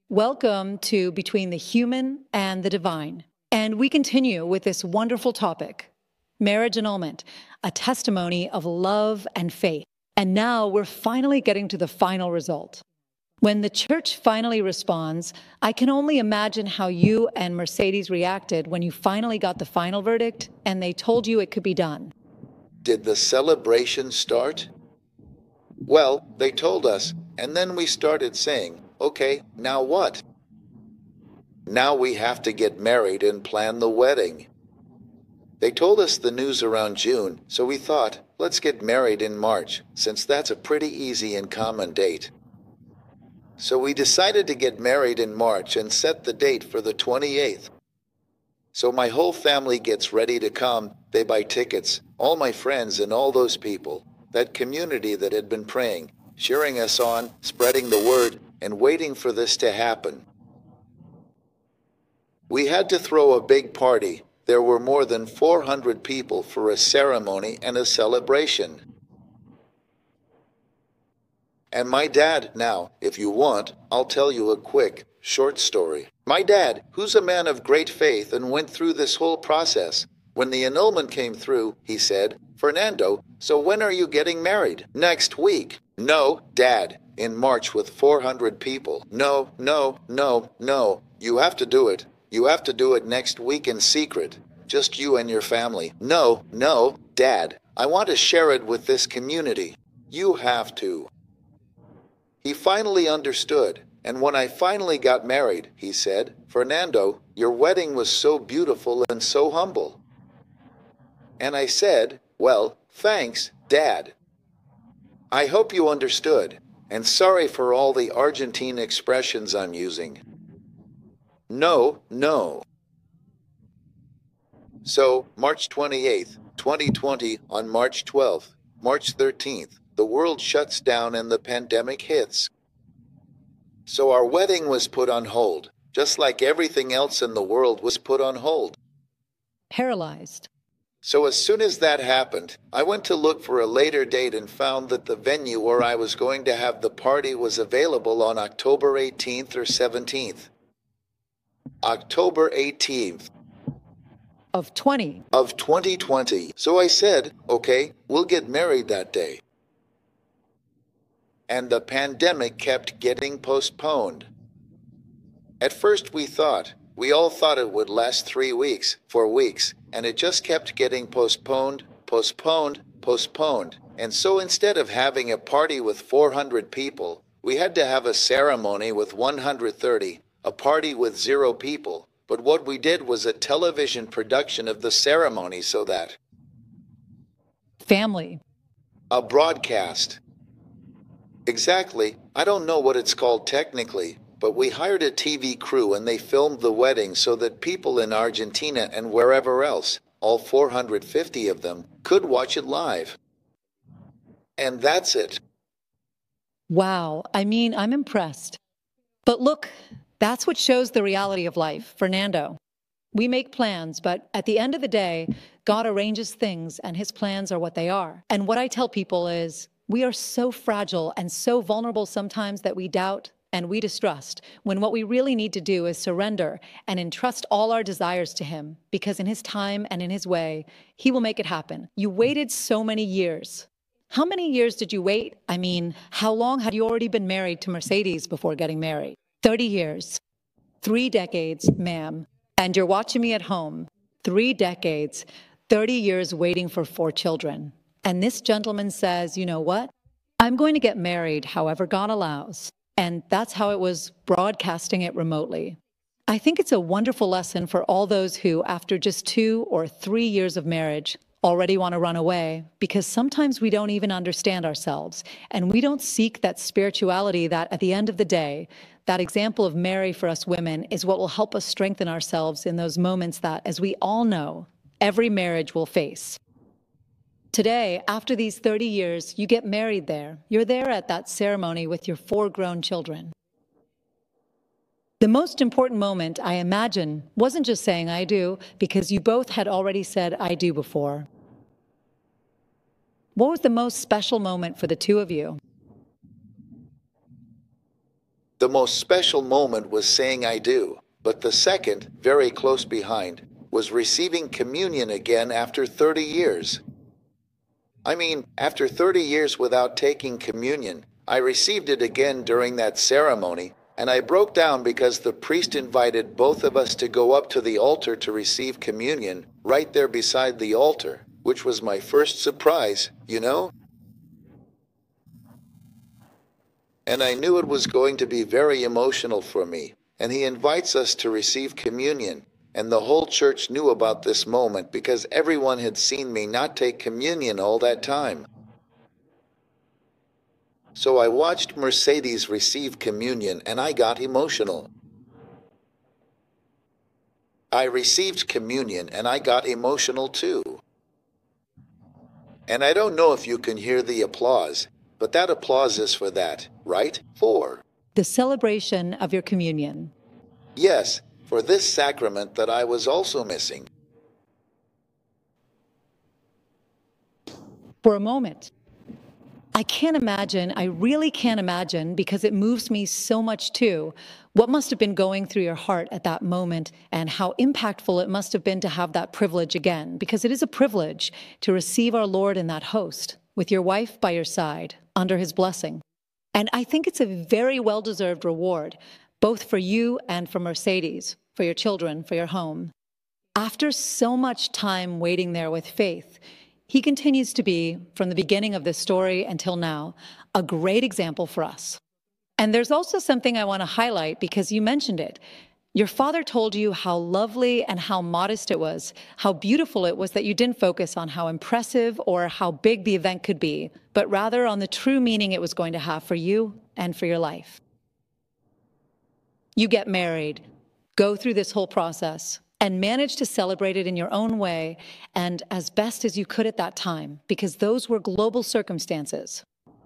Welcome to Between the Human and the Divine. And we continue with this wonderful topic, marriage annulment, a testimony of love and faith. And now we're finally getting to the final result. When the church finally responds, I can only imagine how you and Mercedes reacted when you finally got the final verdict and they told you it could be done. Did the celebration start? Well, they told us, and then we started saying, okay, now what? Now we have to get married and plan the wedding. They told us the news around June, so we thought, let's get married in March, since that's a pretty easy and common date. So we decided to get married in March and set the date for the 28th. So my whole family gets ready to come, they buy tickets, all my friends and all those people, that community that had been praying, cheering us on, spreading the word, and waiting for this to happen. We had to throw a big party. There were more than 400 people for a ceremony and a celebration. And my dad, now, if you want, I'll tell you a quick, short story. My dad, who's a man of great faith and went through this whole process, when the annulment came through, he said, Fernando, so when are you getting married? Next week. No, Dad, in March with 400 people. No. You have to do it. You have to do it next week in secret. Just you and your family. No, Dad, I want to share it with this community. You have to. He finally understood, and when I finally got married, he said, Fernando, your wedding was so beautiful and so humble. And I said, well, thanks, Dad. I hope you understood, and sorry for all the Argentine expressions I'm using. No. So, March 28th, 2020, on March 12th, March 13th, the world shuts down and the pandemic hits. So our wedding was put on hold, just like everything else in the world was put on hold. Paralyzed. So as soon as that happened, I went to look for a later date and found that the venue where I was going to have the party was available on October 18th or 17th. October 18th. Of 2020. So I said, okay, we'll get married that day. And the pandemic kept getting postponed. At first we all thought it would last 3 weeks, 4 weeks, and it just kept getting postponed. And so instead of having a party with 400 people, we had to have a ceremony with 130, a party with 0 people. But what we did was a television production of the ceremony so that family. A broadcast. Exactly. I don't know what it's called technically, but we hired a TV crew and they filmed the wedding so that people in Argentina and wherever else, all 450 of them, could watch it live. And that's it. Wow. I mean, I'm impressed. But look, that's what shows the reality of life, Fernando. We make plans, but at the end of the day, God arranges things and his plans are what they are. And what I tell people is, we are so fragile and so vulnerable sometimes that we doubt and we distrust, when what we really need to do is surrender and entrust all our desires to him, because in his time and in his way, he will make it happen. You waited so many years. How many years did you wait? I mean, how long had you already been married to Mercedes before getting married? 30 years. 3 decades, ma'am. And you're watching me at home. 3 decades, 30 years waiting for 4 children. And this gentleman says, you know what? I'm going to get married however God allows. And that's how it was, broadcasting it remotely. I think it's a wonderful lesson for all those who, after just 2 or 3 years of marriage, already want to run away, because sometimes we don't even understand ourselves. And we don't seek that spirituality that, at the end of the day, that example of Mary for us women is what will help us strengthen ourselves in those moments that, as we all know, every marriage will face. Today, after these 30 years, you get married there. You're there at that ceremony with your 4 grown children. The most important moment, I imagine, wasn't just saying I do, because you both had already said I do before. What was the most special moment for the 2 of you? The most special moment was saying I do, but the second, very close behind, was receiving communion again after 30 years. I mean, after 30 years without taking communion, I received it again during that ceremony, and I broke down because the priest invited both of us to go up to the altar to receive communion, right there beside the altar, which was my first surprise, you know? And I knew it was going to be very emotional for me, and he invites us to receive communion. And the whole church knew about this moment because everyone had seen me not take communion all that time. So I watched Mercedes receive communion and I got emotional. I received communion and I got emotional too. And I don't know if you can hear the applause, but that applause is for that, right? For The celebration of your communion. yes, for this sacrament that I was also missing. For a moment, I can't imagine, I really can't imagine, because it moves me so much too, what must have been going through your heart at that moment and how impactful it must have been to have that privilege again, because it is a privilege to receive our Lord in that host, with your wife by your side, under his blessing. And I think it's a very well-deserved reward, both for you and for Mercedes, for your children, for your home. After so much time waiting there with faith, he continues to be, from the beginning of this story until now, a great example for us. And there's also something I want to highlight because you mentioned it. Your father told you how lovely and how modest it was, how beautiful it was that you didn't focus on how impressive or how big the event could be, but rather on the true meaning it was going to have for you and for your life. You get married, go through this whole process, and manage to celebrate it in your own way and as best as you could at that time, because those were global circumstances.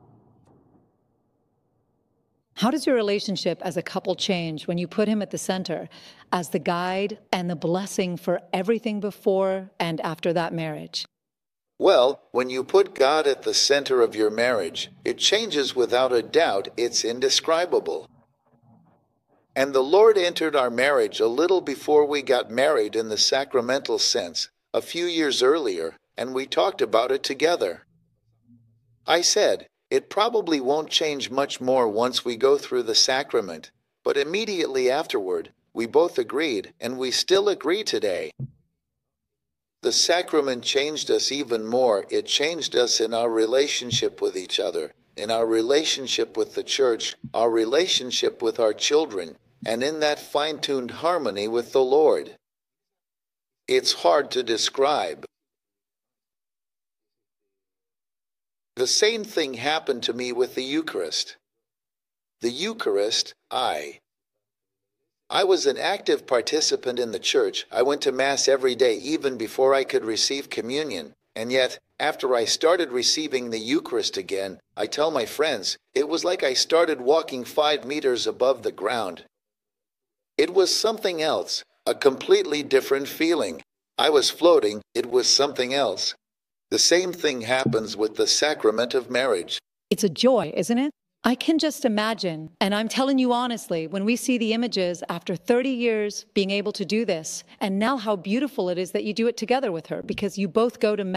How does your relationship as a couple change when you put him at the center as the guide and the blessing for everything before and after that marriage? Well, when you put God at the center of your marriage, it changes without a doubt. It's indescribable. And the Lord entered our marriage a little before we got married in the sacramental sense, a few years earlier, and we talked about it together. I said, it probably won't change much more once we go through the sacrament, but immediately afterward, we both agreed, and we still agree today. The sacrament changed us even more. It changed us in our relationship with each other, in our relationship with the church, our relationship with our children, and in that fine-tuned harmony with the Lord. It's hard to describe. The same thing happened to me with the Eucharist. The Eucharist, I was an active participant in the church. I went to Mass every day, even before I could receive communion. And yet, after I started receiving the Eucharist again, I tell my friends, it was like I started walking 5 meters above the ground. It was something else, a completely different feeling. I was floating, it was something else. The same thing happens with the sacrament of marriage. It's a joy, isn't it? I can just imagine, and I'm telling you honestly, when we see the images after 30 years being able to do this, and now how beautiful it is that you do it together with her, because you both go to